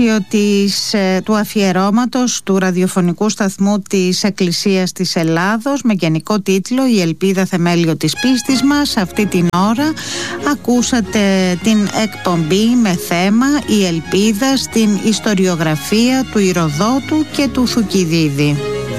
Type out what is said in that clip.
του αφιερώματος του ραδιοφωνικού σταθμού της Εκκλησίας της Ελλάδος με γενικό τίτλο «Η ελπίδα θεμέλιο της πίστης μας». Αυτή την ώρα ακούσατε την εκπομπή με θέμα «Η ελπίδα στην ιστοριογραφία του Ηροδότου και του Θουκυδίδη».